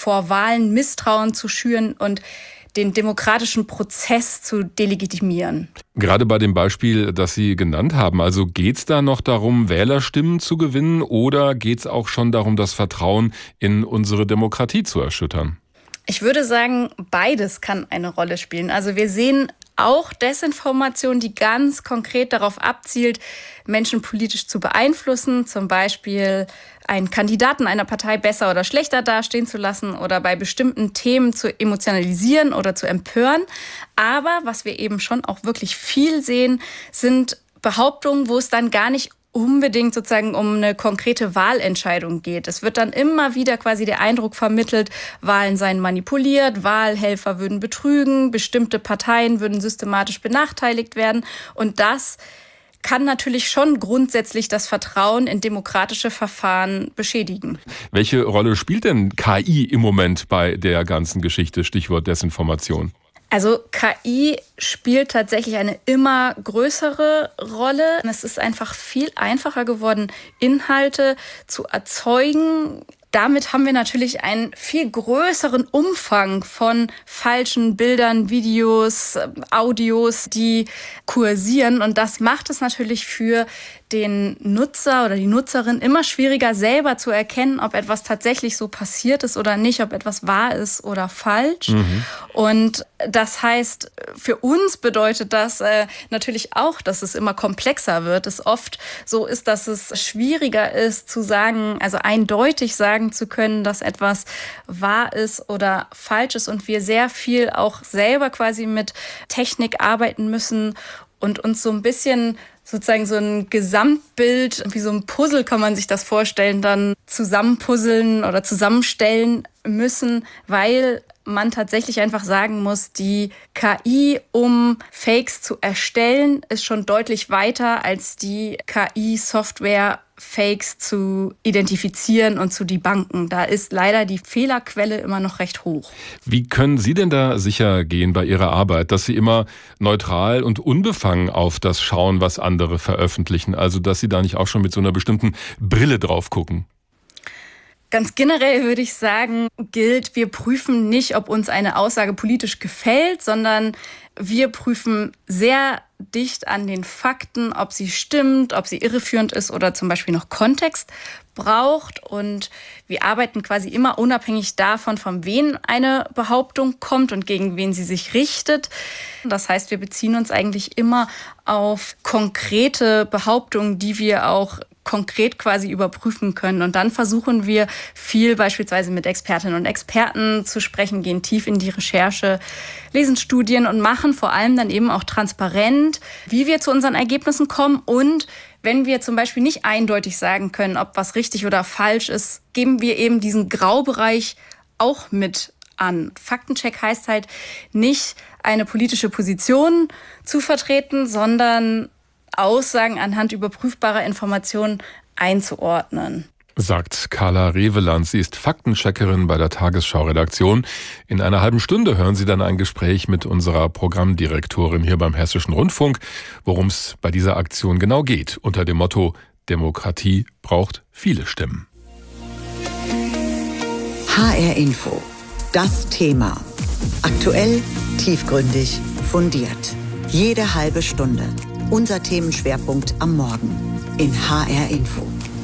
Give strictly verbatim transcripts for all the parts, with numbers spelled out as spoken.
vor Wahlen Misstrauen zu schüren und den demokratischen Prozess zu delegitimieren. Gerade bei dem Beispiel, das Sie genannt haben, also geht es da noch darum, Wählerstimmen zu gewinnen, oder geht es auch schon darum, das Vertrauen in unsere Demokratie zu erschüttern? Ich würde sagen, beides kann eine Rolle spielen. Also wir sehen auch Desinformation, die ganz konkret darauf abzielt, Menschen politisch zu beeinflussen, zum Beispiel einen Kandidaten einer Partei besser oder schlechter dastehen zu lassen oder bei bestimmten Themen zu emotionalisieren oder zu empören. Aber was wir eben schon auch wirklich viel sehen, sind Behauptungen, wo es dann gar nicht unbedingt sozusagen um eine konkrete Wahlentscheidung geht. Es wird dann immer wieder quasi der Eindruck vermittelt, Wahlen seien manipuliert, Wahlhelfer würden betrügen, bestimmte Parteien würden systematisch benachteiligt werden. Und das kann natürlich schon grundsätzlich das Vertrauen in demokratische Verfahren beschädigen. Welche Rolle spielt denn K I im Moment bei der ganzen Geschichte? Stichwort Desinformation. Also K I spielt tatsächlich eine immer größere Rolle. Es ist einfach viel einfacher geworden, Inhalte zu erzeugen. Damit haben wir natürlich einen viel größeren Umfang von falschen Bildern, Videos, Audios, die kursieren. Und das macht es natürlich für den Nutzer oder die Nutzerin immer schwieriger, selber zu erkennen, ob etwas tatsächlich so passiert ist oder nicht, ob etwas wahr ist oder falsch. Mhm. Und das heißt, für uns bedeutet das äh, natürlich auch, dass es immer komplexer wird. Es oft so ist, dass es schwieriger ist zu sagen, also eindeutig sagen zu können, dass etwas wahr ist oder falsch ist, und wir sehr viel auch selber quasi mit Technik arbeiten müssen und uns so ein bisschen sozusagen so ein Gesamtbild, wie so ein Puzzle kann man sich das vorstellen, dann zusammenpuzzeln oder zusammenstellen müssen, weil man tatsächlich einfach sagen muss, die K I, um Fakes zu erstellen, ist schon deutlich weiter als die K I-Software, Fakes zu identifizieren und zu debunken. Da ist leider die Fehlerquelle immer noch recht hoch. Wie können Sie denn da sicher gehen bei Ihrer Arbeit, dass Sie immer neutral und unbefangen auf das schauen, was andere veröffentlichen? Also, dass Sie da nicht auch schon mit so einer bestimmten Brille drauf gucken? Ganz generell würde ich sagen, gilt, wir prüfen nicht, ob uns eine Aussage politisch gefällt, sondern wir prüfen sehr dicht an den Fakten, ob sie stimmt, ob sie irreführend ist oder zum Beispiel noch Kontext braucht. Und wir arbeiten quasi immer unabhängig davon, von wem eine Behauptung kommt und gegen wen sie sich richtet. Das heißt, wir beziehen uns eigentlich immer auf konkrete Behauptungen, die wir auch konkret quasi überprüfen können. Und dann versuchen wir viel beispielsweise mit Expertinnen und Experten zu sprechen, gehen tief in die Recherche, lesen Studien und machen vor allem dann eben auch transparent, wie wir zu unseren Ergebnissen kommen. Und wenn wir zum Beispiel nicht eindeutig sagen können, ob was richtig oder falsch ist, geben wir eben diesen Graubereich auch mit an. Faktencheck heißt halt nicht, eine politische Position zu vertreten, sondern Aussagen anhand überprüfbarer Informationen einzuordnen. Sagt Carla Reveland. Sie ist Faktencheckerin bei der Tagesschau-Redaktion. In einer halben Stunde hören Sie dann ein Gespräch mit unserer Programmdirektorin hier beim Hessischen Rundfunk, worum es bei dieser Aktion genau geht, unter dem Motto: Demokratie braucht viele Stimmen. H R Info. Das Thema. Aktuell, tiefgründig, fundiert. Jede halbe Stunde. Unser Themenschwerpunkt am Morgen in H R Info.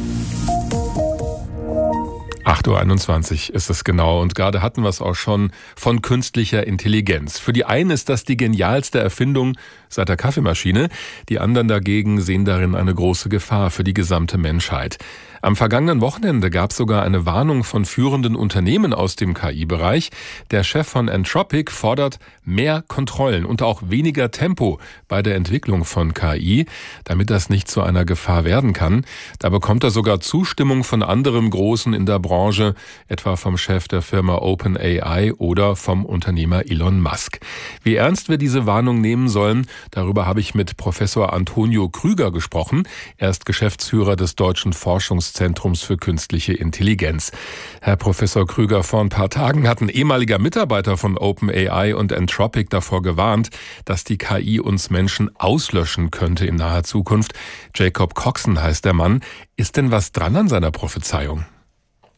acht Uhr einundzwanzig ist es genau, und gerade hatten wir es auch schon von künstlicher Intelligenz. Für die einen ist das die genialste Erfindung seit der Kaffeemaschine, die anderen dagegen sehen darin eine große Gefahr für die gesamte Menschheit. Am vergangenen Wochenende gab es sogar eine Warnung von führenden Unternehmen aus dem K I-Bereich. Der Chef von Anthropic fordert mehr Kontrollen und auch weniger Tempo bei der Entwicklung von K I, damit das nicht zu einer Gefahr werden kann. Da bekommt er sogar Zustimmung von anderen Großen in der Branche, etwa vom Chef der Firma OpenAI oder vom Unternehmer Elon Musk. Wie ernst wir diese Warnung nehmen sollen, darüber habe ich mit Professor Antonio Krüger gesprochen. Er ist Geschäftsführer des Deutschen Forschungszentrums für künstliche Intelligenz. Herr Professor Krüger, vor ein paar Tagen hat ein ehemaliger Mitarbeiter von OpenAI und Anthropic davor gewarnt, dass die K I uns Menschen auslöschen könnte in naher Zukunft. Jacob Coxon heißt der Mann. Ist denn was dran an seiner Prophezeiung?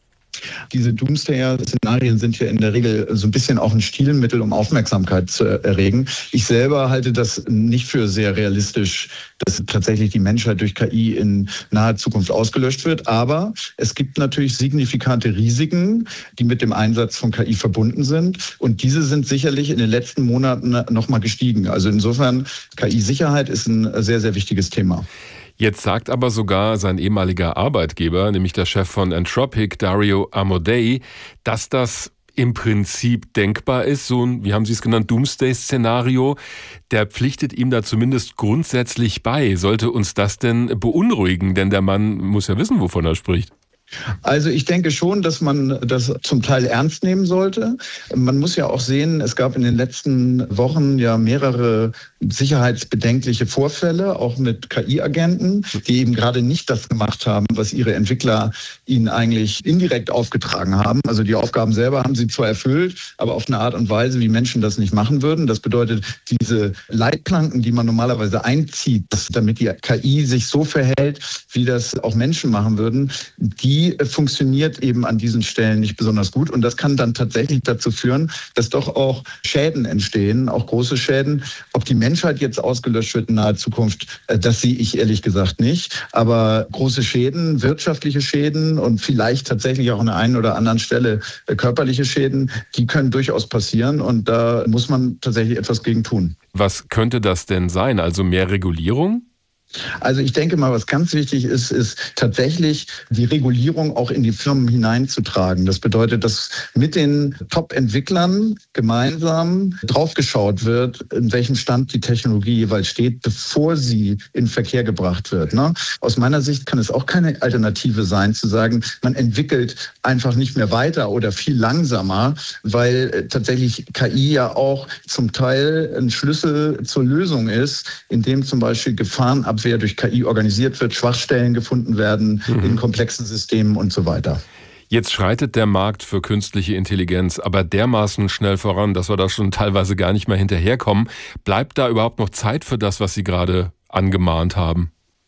Diese Doomsday-Szenarien sind ja in der Regel so ein bisschen auch ein Stilmittel, um Aufmerksamkeit zu erregen. Ich selber halte das nicht für sehr realistisch, dass tatsächlich die Menschheit durch K I in naher Zukunft ausgelöscht wird. Aber es gibt natürlich signifikante Risiken, die mit dem Einsatz von K I verbunden sind. Und diese sind sicherlich in den letzten Monaten nochmal gestiegen. Also insofern, K I-Sicherheit ist ein sehr, sehr wichtiges Thema. Jetzt sagt aber sogar sein ehemaliger Arbeitgeber, nämlich der Chef von Anthropic, Dario Amodei, dass das im Prinzip denkbar ist, so ein, wie haben Sie es genannt, Doomsday-Szenario. Der pflichtet ihm da zumindest grundsätzlich bei. Sollte uns das denn beunruhigen? Denn der Mann muss ja wissen, wovon er spricht. Also ich denke schon, dass man das zum Teil ernst nehmen sollte. Man muss ja auch sehen, es gab in den letzten Wochen ja mehrere sicherheitsbedenkliche Vorfälle, auch mit K I-Agenten, die eben gerade nicht das gemacht haben, was ihre Entwickler ihnen eigentlich indirekt aufgetragen haben. Also die Aufgaben selber haben sie zwar erfüllt, aber auf eine Art und Weise, wie Menschen das nicht machen würden. Das bedeutet, diese Leitplanken, die man normalerweise einzieht, dass, damit die K I sich so verhält, wie das auch Menschen machen würden, die funktioniert eben an diesen Stellen nicht besonders gut. Und das kann dann tatsächlich dazu führen, dass doch auch Schäden entstehen, auch große Schäden. Ob die Menschheit jetzt ausgelöscht wird in naher Zukunft, das sehe ich ehrlich gesagt nicht. Aber große Schäden, wirtschaftliche Schäden und vielleicht tatsächlich auch an der einen oder anderen Stelle körperliche Schäden, die können durchaus passieren. Und da muss man tatsächlich etwas gegen tun. Was könnte das denn sein? Also mehr Regulierung? Also ich denke mal, was ganz wichtig ist, ist tatsächlich die Regulierung auch in die Firmen hineinzutragen. Das bedeutet, dass mit den Top-Entwicklern gemeinsam draufgeschaut wird, in welchem Stand die Technologie jeweils steht, bevor sie in Verkehr gebracht wird. Ne? Aus meiner Sicht kann es auch keine Alternative sein, zu sagen, man entwickelt einfach nicht mehr weiter oder viel langsamer, weil tatsächlich K I ja auch zum Teil ein Schlüssel zur Lösung ist, indem zum Beispiel Gefahrenabwehr durch K I organisiert wird, Schwachstellen gefunden werden mhm. in komplexen Systemen und so weiter. Jetzt schreitet der Markt für künstliche Intelligenz aber dermaßen schnell voran, dass wir da schon teilweise gar nicht mehr hinterherkommen. Bleibt da überhaupt noch Zeit für das, was Sie gerade angemahnt haben?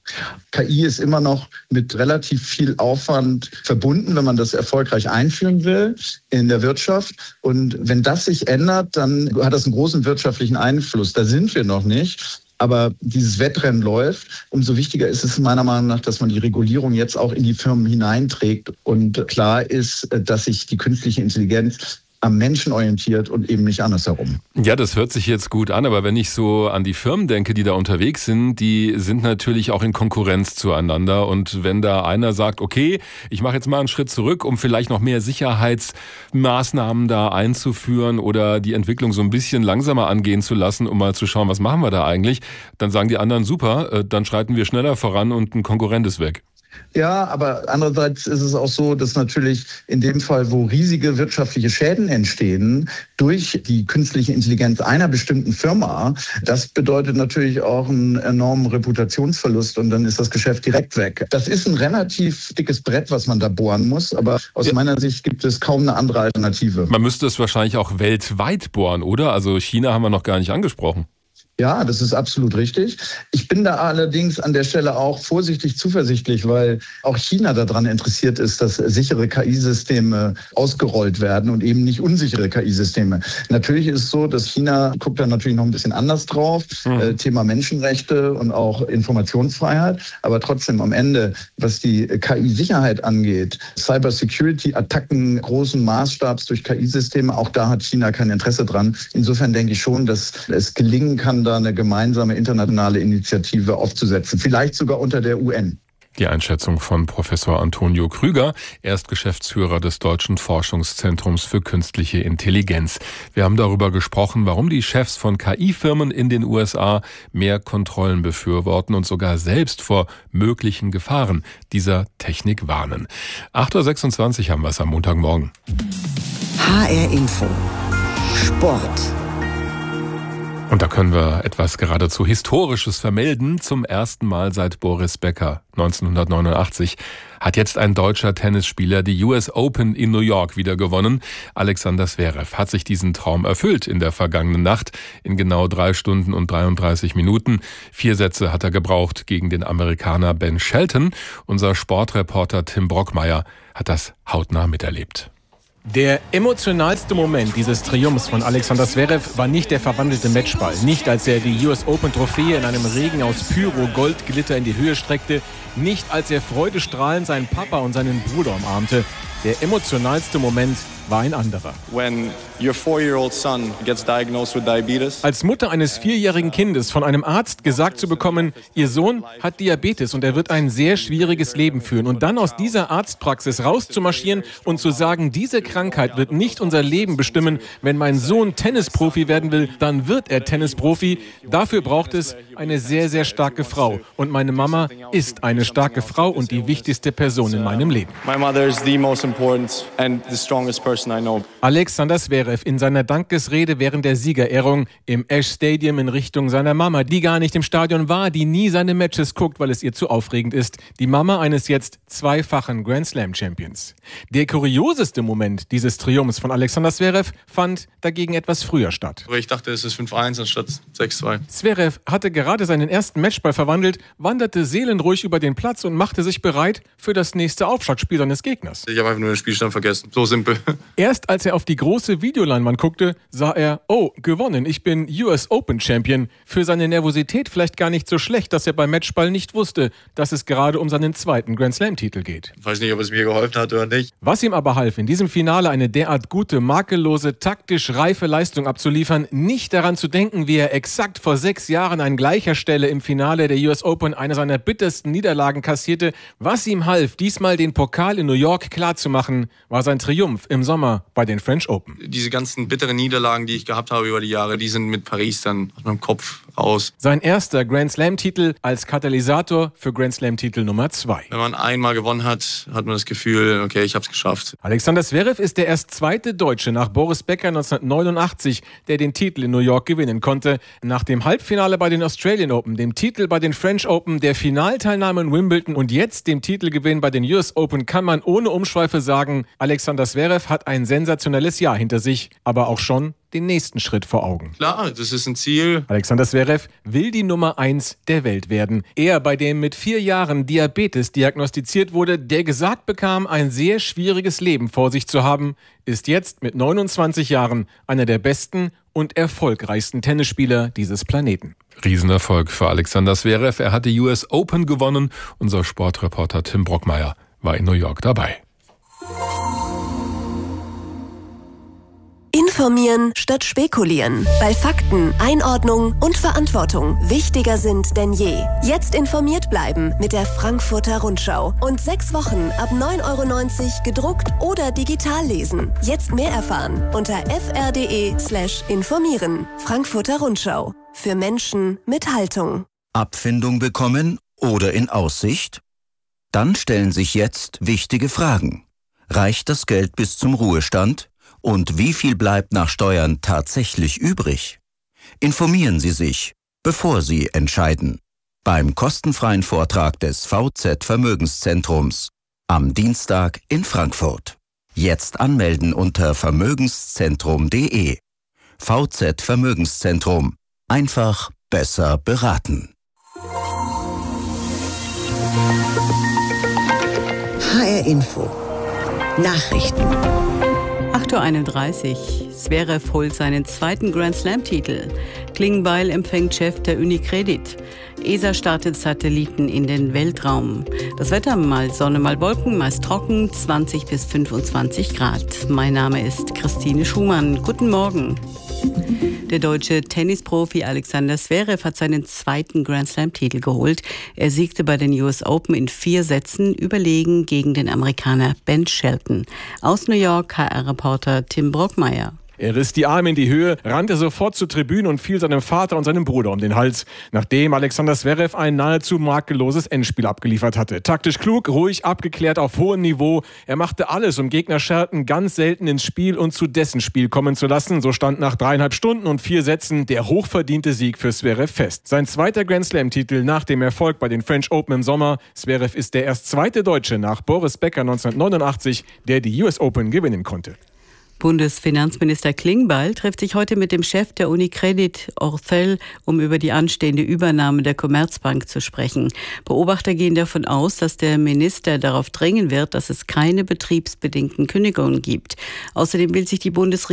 K I ist immer noch mit relativ viel Aufwand verbunden, wenn man das erfolgreich einführen will in der Wirtschaft. Und wenn das sich ändert, dann hat das einen großen wirtschaftlichen Einfluss. Da sind wir noch nicht. Aber dieses Wettrennen läuft. Umso wichtiger ist es meiner Meinung nach, dass man die Regulierung jetzt auch in die Firmen hineinträgt und klar ist, dass sich die künstliche Intelligenz am Menschen orientiert und eben nicht andersherum. Ja, das hört sich jetzt gut an, aber wenn ich so an die Firmen denke, die da unterwegs sind, die sind natürlich auch in Konkurrenz zueinander. Und wenn da einer sagt, okay, ich mache jetzt mal einen Schritt zurück, um vielleicht noch mehr Sicherheitsmaßnahmen da einzuführen oder die Entwicklung so ein bisschen langsamer angehen zu lassen, um mal zu schauen, was machen wir da eigentlich, dann sagen die anderen, super, dann schreiten wir schneller voran und ein Konkurrent ist weg. Ja, aber andererseits ist es auch so, dass natürlich in dem Fall, wo riesige wirtschaftliche Schäden entstehen durch die künstliche Intelligenz einer bestimmten Firma, das bedeutet natürlich auch einen enormen Reputationsverlust und dann ist das Geschäft direkt weg. Das ist ein relativ dickes Brett, was man da bohren muss, aber aus ja. meiner Sicht gibt es kaum eine andere Alternative. Man müsste es wahrscheinlich auch weltweit bohren, oder? Also China haben wir noch gar nicht angesprochen. Ja, das ist absolut richtig. Ich bin da allerdings an der Stelle auch vorsichtig zuversichtlich, weil auch China daran interessiert ist, dass sichere K I-Systeme ausgerollt werden und eben nicht unsichere K I-Systeme. Natürlich ist es so, dass China guckt da natürlich noch ein bisschen anders drauf, mhm. äh, Thema Menschenrechte und auch Informationsfreiheit. Aber trotzdem am Ende, was die K I-Sicherheit angeht, Cybersecurity-Attacken großen Maßstabs durch K I-Systeme, auch da hat China kein Interesse dran. Insofern denke ich schon, dass es gelingen kann, da eine gemeinsame internationale Initiative aufzusetzen, vielleicht sogar unter der U N. Die Einschätzung von Professor Antonio Krüger. Er ist Geschäftsführer des Deutschen Forschungszentrums für künstliche Intelligenz. Wir haben darüber gesprochen, warum die Chefs von K I-Firmen in den U S A mehr Kontrollen befürworten und sogar selbst vor möglichen Gefahren dieser Technik warnen. acht Uhr sechsundzwanzig haben wir es am Montagmorgen. H R Info. Sport. Und da können wir etwas geradezu Historisches vermelden. Zum ersten Mal seit Boris Becker neunzehnhundertneunundachtzig hat jetzt ein deutscher Tennisspieler die U S Open in New York wieder gewonnen. Alexander Zverev hat sich diesen Traum erfüllt in der vergangenen Nacht in genau drei Stunden und dreiunddreißig Minuten. Vier Sätze hat er gebraucht gegen den Amerikaner Ben Shelton. Unser Sportreporter Tim Brockmeier hat das hautnah miterlebt. Der emotionalste Moment dieses Triumphs von Alexander Zverev war nicht der verwandelte Matchball. Nicht, als er die U S Open-Trophäe in einem Regen aus Pyro-Goldglitter in die Höhe streckte. Nicht, als er freudestrahlend seinen Papa und seinen Bruder umarmte. Der emotionalste Moment war ein anderer. When your four-year-old son gets diagnosed with diabetes. Als Mutter eines vierjährigen Kindes von einem Arzt gesagt zu bekommen, ihr Sohn hat Diabetes und er wird ein sehr schwieriges Leben führen. Und dann aus dieser Arztpraxis rauszumarschieren und zu sagen, diese Krankheit wird nicht unser Leben bestimmen. Wenn mein Sohn Tennisprofi werden will, dann wird er Tennisprofi. Dafür braucht es eine sehr, sehr starke Frau. Und meine Mama ist eine starke Frau und die wichtigste Person in meinem Leben. My mother is the most important and the strongest person I know. Alexander Zverev in seiner Dankesrede während der Siegerehrung im Ash Stadium in Richtung seiner Mama, die gar nicht im Stadion war, die nie seine Matches guckt, weil es ihr zu aufregend ist. Die Mama eines jetzt zweifachen Grand Slam Champions. Der kurioseste Moment dieses Triumphs von Alexander Zverev fand dagegen etwas früher statt. Ich dachte, es ist fünf eins anstatt sechs zwei. Zverev hatte gerade seinen ersten Matchball verwandelt, wanderte seelenruhig über den Platz und machte sich bereit für das nächste Aufschlagspiel seines Gegners. Ich habe einfach nur den Spielstand vergessen. So simpel. Erst als er auf die große Videoleinwand guckte, sah er, oh, gewonnen, ich bin U S Open Champion. Für seine Nervosität vielleicht gar nicht so schlecht, dass er beim Matchball nicht wusste, dass es gerade um seinen zweiten Grand Slam Titel geht. Ich weiß nicht, ob es mir geholfen hat oder nicht. Was ihm aber half, in diesem Finale eine derart gute, makellose, taktisch reife Leistung abzuliefern, nicht daran zu denken, wie er exakt vor sechs Jahren an gleicher Stelle im Finale der U S Open eine seiner bittersten Niederlagen kassierte. Was ihm half, diesmal den Pokal in New York klarzumachen, war sein Triumph im Sommer bei den French Open. Diese ganzen bitteren Niederlagen, die ich gehabt habe über die Jahre, die sind mit Paris dann aus meinem Kopf raus. Sein erster Grand Slam-Titel als Katalysator für Grand Slam-Titel Nummer zwei. Wenn man einmal gewonnen hat, hat man das Gefühl, okay, ich habe es geschafft. Alexander Zverev ist der erst zweite Deutsche nach Boris Becker neunzehnhundertneunundachtzig, der den Titel in New York gewinnen konnte. Nach dem Halbfinale bei den Australian Open, dem Titel bei den French Open, der Finalteilnahme in Wimbledon und jetzt dem Titelgewinn bei den U S Open kann man ohne Umschweife sagen, Alexander Zverev hat ein sensationelles Jahr hinter sich, aber auch schon den nächsten Schritt vor Augen. Klar, das ist ein Ziel. Alexander Zverev will die Nummer eins der Welt werden. Er, bei dem mit vier Jahren Diabetes diagnostiziert wurde, der gesagt bekam, ein sehr schwieriges Leben vor sich zu haben, ist jetzt mit neunundzwanzig Jahren einer der besten und erfolgreichsten Tennisspieler dieses Planeten. Riesenerfolg für Alexander Zverev. Er hat die U S Open gewonnen. Unser Sportreporter Tim Brockmeier war in New York dabei. Informieren statt spekulieren. Weil Fakten, Einordnung und Verantwortung wichtiger sind denn je. Jetzt informiert bleiben mit der Frankfurter Rundschau. Und sechs Wochen ab neun Euro neunzig gedruckt oder digital lesen. Jetzt mehr erfahren unter fr.de slash informieren. Frankfurter Rundschau. Für Menschen mit Haltung. Abfindung bekommen oder in Aussicht? Dann stellen sich jetzt wichtige Fragen. Reicht das Geld bis zum Ruhestand? Und wie viel bleibt nach Steuern tatsächlich übrig? Informieren Sie sich, bevor Sie entscheiden. Beim kostenfreien Vortrag des V Z Vermögenszentrums am Dienstag in Frankfurt. Jetzt anmelden unter vermögenszentrum punkt de. V Z Vermögenszentrum. Einfach besser beraten. H R Info. Nachrichten. acht Uhr einunddreißig. Zverev holt seinen zweiten Grand Slam-Titel. Klingbeil empfängt Chef der Unicredit. E S A startet Satelliten in den Weltraum. Das Wetter mal Sonne, mal Wolken, meist trocken, zwanzig bis fünfundzwanzig Grad. Mein Name ist Christine Schumann. Guten Morgen. Der deutsche Tennisprofi Alexander Zverev hat seinen zweiten Grand Slam-Titel geholt. Er siegte bei den U S Open in vier Sätzen überlegen gegen den Amerikaner Ben Shelton. Aus New York H R-Reporter Tim Brockmeier. Er riss die Arme in die Höhe, rannte sofort zur Tribüne und fiel seinem Vater und seinem Bruder um den Hals, nachdem Alexander Zverev ein nahezu makelloses Endspiel abgeliefert hatte. Taktisch klug, ruhig, abgeklärt, auf hohem Niveau. Er machte alles, um Gegner Shelton ganz selten ins Spiel und zu dessen Spiel kommen zu lassen. So stand nach dreieinhalb Stunden und vier Sätzen der hochverdiente Sieg für Zverev fest. Sein zweiter Grand Slam-Titel nach dem Erfolg bei den French Open im Sommer. Zverev ist der erst zweite Deutsche nach Boris Becker neunzehnhundertneunundachtzig, der die U S Open gewinnen konnte. Bundesfinanzminister Klingbeil trifft sich heute mit dem Chef der Unicredit, Orthel, um über die anstehende Übernahme der Commerzbank zu sprechen. Beobachter gehen davon aus, dass der Minister darauf drängen wird, dass es keine betriebsbedingten Kündigungen gibt. Außerdem will sich die Bundesregierung